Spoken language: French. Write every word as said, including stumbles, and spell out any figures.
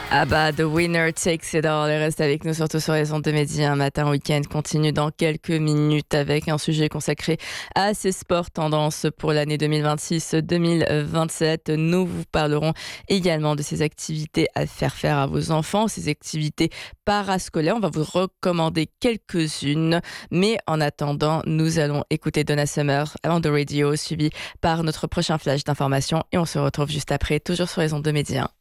Ah bah, The Winner Takes It All. Reste avec nous, surtout sur les ondes de Midi. Un matin week-end continue dans quelques minutes avec un sujet consacré à ces sports tendances pour l'année deux mille vingt-six deux mille vingt-sept. Nous vous parlerons également de ces activités à faire faire à vos enfants, ces activités parascolaires. On va vous recommander quelques-unes. Mais en attendant, nous allons écouter Donna Summer on the radio, suivi par notre prochain flash d'information. Et on se retrouve juste après, toujours sur les ondes de Midi.